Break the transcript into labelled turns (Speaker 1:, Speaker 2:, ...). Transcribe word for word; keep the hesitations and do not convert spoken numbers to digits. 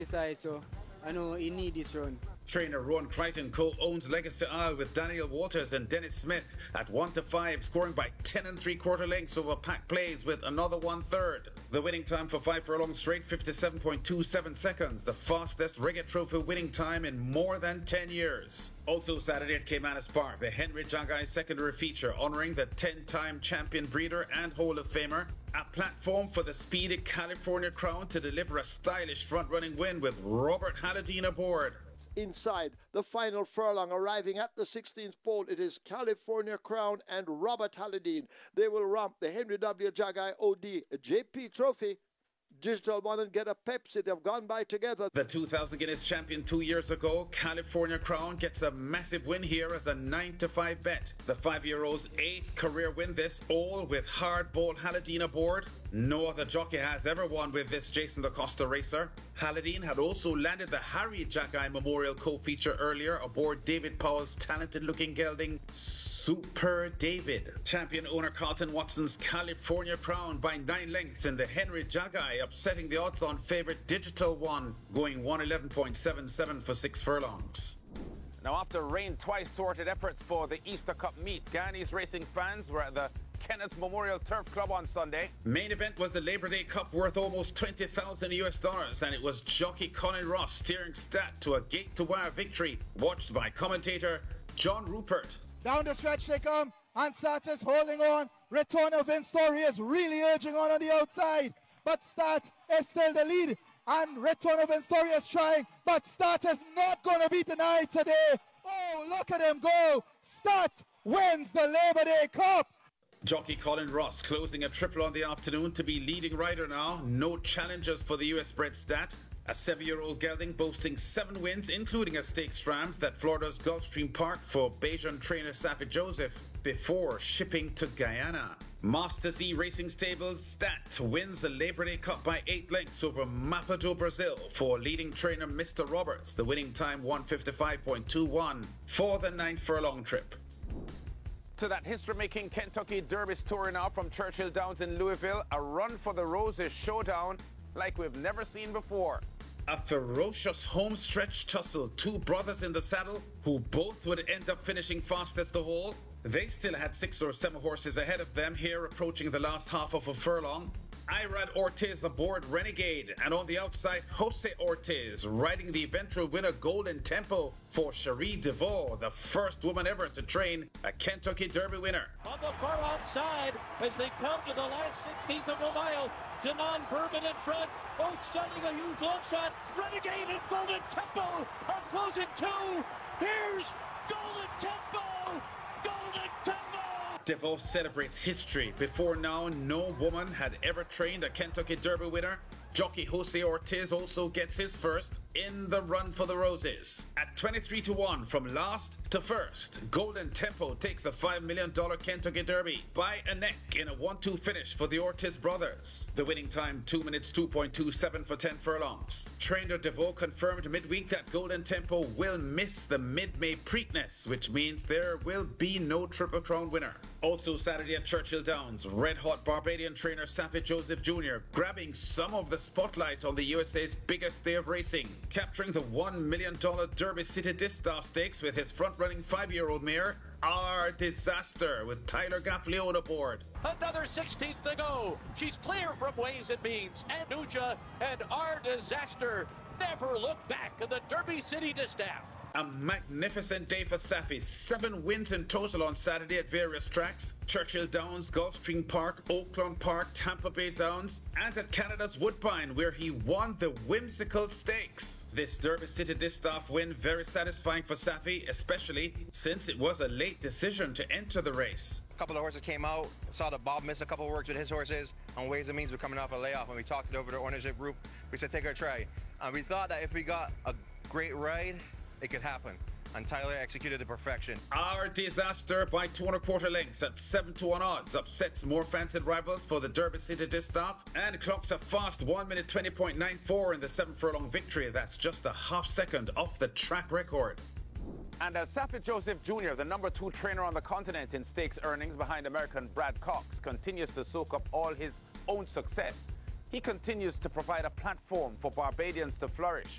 Speaker 1: Side, so I know he need this run.
Speaker 2: Trainer Rowan Crichton co-owns Legacy Isle with Daniel Walters and Dennis Smith at one to five, scoring by ten and three quarter lengths over pack plays with another one third. The winning time for five furlong straight, fifty-seven point two seven seconds, the fastest Reggae Trophy winning time in more than ten years. Also Saturday at Caymanas Park, the Henry Jagai secondary feature honouring the ten-time champion breeder and Hall of Famer. A platform for the speedy California Crown to deliver a stylish front-running win with Robert Halladine aboard.
Speaker 3: Inside the final furlong, arriving at the sixteenth pole, it is California Crown and Robert Halladine. They will romp the Henry W. Jagai O D J P Trophy. Digital One and get a Pepsi. They've gone by together.
Speaker 2: The two thousand Guinness champion two years ago, California Crown, gets a massive win here as a nine to five bet. The five-year-old's eighth career win, this, all with hardball Halladine aboard. No other jockey has ever won with this Jason DaCosta racer. Halladine had also landed the Harry Jagai Memorial co-feature earlier aboard David Powell's talented-looking gelding Super David. Champion owner Carlton Watson's California Crown by nine lengths in the Henry Jagai, upsetting the odds-on favourite Digital One, going one eleven point seven seven for six furlongs.
Speaker 4: Now, after rain twice thwarted efforts for the Easter Cup meet, Guyanese racing fans were at the Kenneth Memorial Turf Club on Sunday.
Speaker 2: Main event was the Labor Day Cup worth almost twenty thousand US dollars, and it was jockey Colin Ross steering Stat to a gate-to-wire victory, watched by commentator John Rupert.
Speaker 5: Down the stretch they come, and Stat is holding on. Return of Vinstory is really urging on on the outside, but Stat is still the lead, and Return of Vinstory is trying, but Stat is not going to be denied today. Oh, look at him go. Stat wins the Labor Day Cup.
Speaker 2: Jockey Colin Ross closing a triple on the afternoon to be leading rider now. No challengers for the U S bred Stat. A seven-year-old gelding boasting seven wins, including a stakes ramp at Florida's Gulfstream Park for Bajan trainer Safi Joseph before shipping to Guyana. Master Z Racing Stables Stat wins the Labor Day Cup by eight lengths over Mapa do Brazil for leading trainer Mister Roberts. The winning time one fifty-five point two one for the ninth furlong trip.
Speaker 4: To that history-making Kentucky Derby story now from Churchill Downs in Louisville, a run for the roses showdown like we've never seen before.
Speaker 2: A ferocious home-stretch tussle, two brothers in the saddle who both would end up finishing fastest of all. They still had six or seven horses ahead of them here approaching the last half of a furlong. Irad Ortiz aboard Renegade, and on the outside, Jose Ortiz riding the eventual winner Golden Tempo for Cherie DeVaux, the first woman ever to train a Kentucky Derby winner.
Speaker 6: On the far outside, as they come to the last sixteenth of a mile, Denon Bourbon in front, both sending a huge long shot. Renegade and Golden Tempo are closing two. Here's Golden Tempo! Golden Tempo!
Speaker 2: DeVaux celebrates history. Before now, no woman had ever trained a Kentucky Derby winner. Jockey Jose Ortiz also gets his first in the run for the roses. At twenty-three to one from last to first, Golden Tempo takes the five million dollars Kentucky Derby by a neck in a one two finish for the Ortiz brothers. The winning time two minutes two point two seven for ten furlongs. Trainer DeVaux confirmed midweek that Golden Tempo will miss the mid-May Preakness, which means there will be no Triple Crown winner. Also Saturday at Churchill Downs, red-hot Barbadian trainer Safi Joseph Junior grabbing some of the spotlight on the U S A's biggest day of racing, capturing the one million dollars Derby City Distaff Stakes with his front-running five-year-old mare, Our Disaster, with Tyler Gaffleone aboard.
Speaker 6: Another sixteenth to go. She's clear from Ways and Means. Anuja and Our Disaster never look back in the Derby City Distaff.
Speaker 2: A magnificent day for Safi. Seven wins in total on Saturday at various tracks. Churchill Downs, Gulfstream Park, Oakland Park, Tampa Bay Downs, and at Canada's Woodbine, where he won the Whimsical Stakes. This Derby City Distaff win very satisfying for Safi, especially since it was a late decision to enter the race.
Speaker 7: A couple of horses came out, saw that Bob missed a couple of works with his horses on Ways and Means. We're coming off a layoff, and we talked it over to the ownership group. We said, take a try. And we thought that if we got a great ride, it could happen. And Tyler executed to perfection.
Speaker 2: Our Disaster by two and a quarter lengths at seven to one odds upsets more fancied rivals for the Derby City Distaff and clocks a fast one minute twenty point nine four in the seven furlong victory. That's just a half second off the track record.
Speaker 4: And as Safi Joseph Junior, the number two trainer on the continent in stakes earnings behind American Brad Cox, continues to soak up all his own success, he continues to provide a platform for Barbadians to flourish.